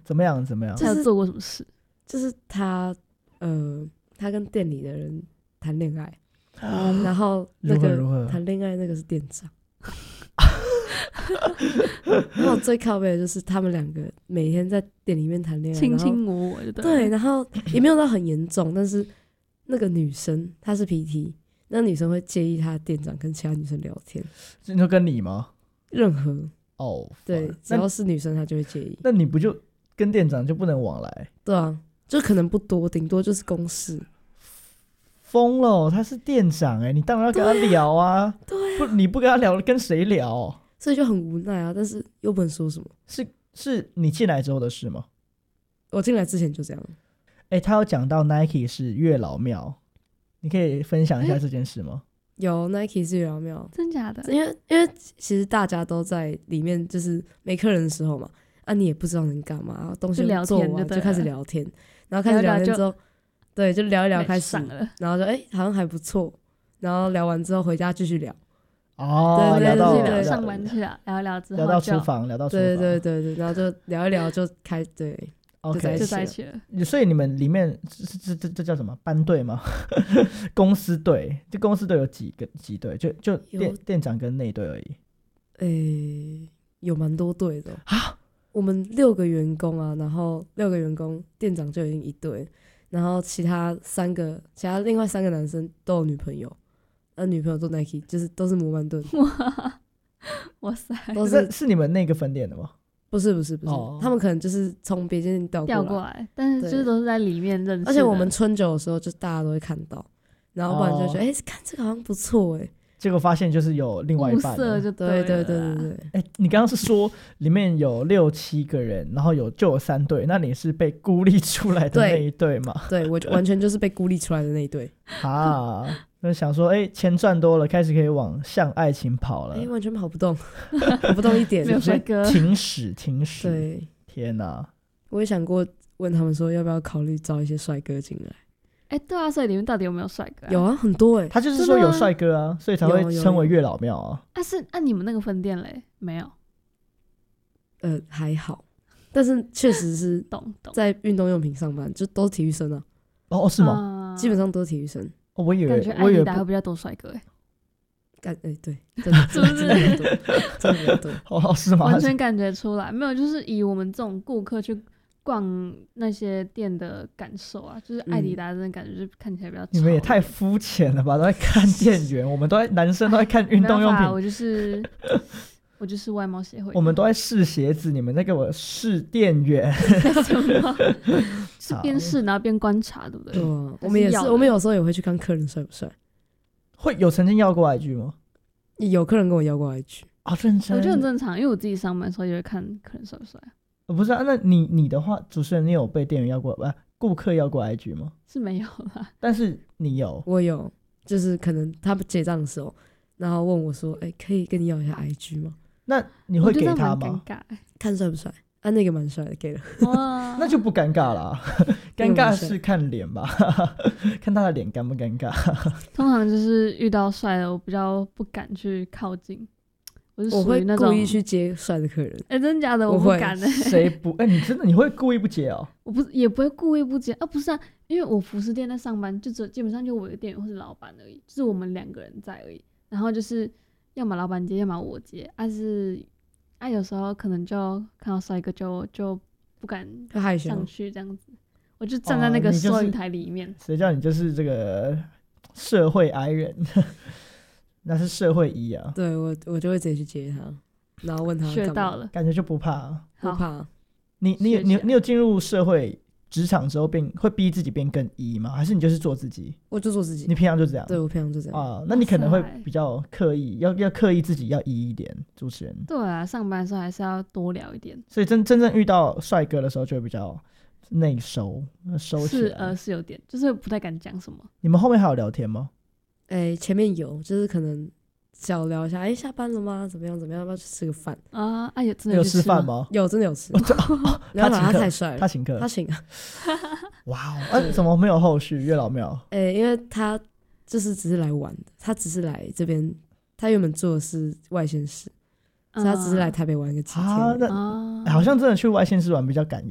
怎么样？ 他有做过什么事？ 就是他跟店里的人谈恋爱，然后那个谈恋爱那个是店长。然后最靠北的就是他们两个每天在店里面谈恋爱， 卿卿我我， 对，然后也没有到很严重，但是那个女生她是 PT， 那女生会介意她的店长跟其他女生聊天。 你说跟你吗？ 任何对，只要是女生她就会介意。 那你不就跟店长就不能往来？ 对啊，就可能不多，顶多就是公事。 疯了，他是店长你当然要跟他聊啊。 对啊， 不，你不跟他聊，跟谁聊？ 所以就很无奈啊，但是又不能说什么。 是你进来之后的事吗？ 我进来之前就这样。 他有讲到 Nike 是月老庙，你可以分享一下这件事吗？ 有 Nike 是月老庙， 真假的？ 因为其实大家都在里面，就是没客人的时候嘛，你也不知道能干嘛，东西做完就开始聊天，然后开始聊天之后，对，就聊一聊开始，然后就好像还不错，然后聊完之后回家继续聊。 哦， 对， 聊上班去了，聊一聊之后聊到厨房， 对，然后就聊一聊就对。 OK， 就在一起了。 所以你们里面这叫什么班队吗？公司队？这公司队有几队？就店长跟内队而已。有蛮多队的啊。我们6个员工啊，然后6个员工，店长就已经1队，然后其他另外3个男生都有女朋友，女朋友做 Nike， 就是都是摩曼顿。 哇塞， 是你们那个分店的吗？ 不是，他们可能就是从别间调过来， 但是就是都是在里面认识的。 而且我们春酒的时候，就大家都会看到，然后不然就觉得看这个好像不错结果发现就是有另外一半了。 对。 你刚刚是说里面有6、7个人，然后就有3队，那你是被孤立出来的那一队吗？ 对，我完全就是被孤立出来的那一队啊。就想说钱赚多了，开始可以向爱情跑了。 完全跑不动，跑不动一点。 没有帅哥， 停驶。 对， 天哪！ 我也想过问他们说要不要考虑招一些帅哥进来。 对啊，所以里面到底有没有帅哥？ 有啊，很多他就是说有帅哥啊，所以才会称为月老庙啊。 你们那个分店嘞没有？ 还好，但是确实是在运动用品上班，就都是体育生啊。 是吗？ 基本上都是体育生。 我以为艾迪达会比较多帅哥对，真的是不是？ 真的比较多。 是吗？ 完全感觉出来，没有，就是以我们这种顾客去逛那些店的感受啊，就是艾迪达真的感觉就是看起来比较。 你们也太肤浅了吧！都在看店员，我们男生都在看运动用品。 我就是外贸协会， 我们都在试鞋子，你们在给我试店员。 是边试然后边观察，对不对？ 对啊，我们也是，我们有时候也会去看客人帅不帅。 会有曾经要过 IG 吗？ 有客人跟我要过 IG 认真。 我觉得很正常，因为我自己上班的时候也会看客人帅不帅。 不是那你的话，主持人你有被店员要过顾客要过 IG 吗？ 是没有啦， 但是你有。 我有，就是可能他们结账的时候，然后问我说可以跟你要一下 IG 吗？ 那你会给他吗？ 尴尬看帅不帅那个蛮帅的，给了。 那就不尴尬啦。尴尬是看脸吧。看他的脸尴不尴尬。 通常就是遇到帅的我比较不敢去靠近，我会故意去接帅的客人。 真假的我不敢谁不你会故意不接哦？ 也不会故意不接不是啊，因为我服饰店在上班，就基本上就我的店员或是老板而已，就是我们2个人在而已，然后就是要么老板接，要么我接，有时候可能就看到帅哥就不敢上去这样子，我就站在那个收银台里面。 谁叫你就是这个社会矮人？那是社会一啊。 对，我就会直接去接他，然后问他学到了， 感觉就不怕。 不怕。 你有进入社会职场之后会逼自己变更E吗？还是你就是做自己？ 我就做自己。 你平常就这样？ 对，我平常就这样那你可能会比较刻意，要刻意自己要E一点。主持人对啊，上班的时候还是要多聊一点。 所以真正遇到帅哥的时候，就会比较内收起来。 是有点，就是不太敢讲什么。 你们后面还有聊天吗？ 前面有，就是可能小聊一下，下班了吗？怎么样？要不要去吃个饭啊？真的有吃饭吗？ 有，真的有吃。他太帅了， 他请客， 他请啊！ 哇怎么没有后续？月老庙？ 因为他就是只是来玩的，他只是来这边，他原本住的是外县市，所以他只是来台北玩个几天。 好像真的去外县市玩比较敢